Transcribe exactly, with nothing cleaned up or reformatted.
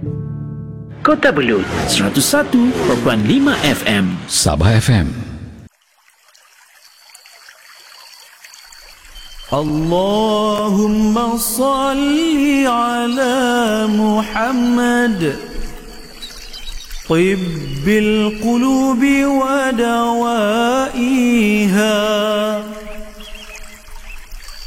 Kota Belud seratus satu perpuluhan lima F M, Sabah F M. Allahumma salli ala Muhammad طب القلوب ودوائها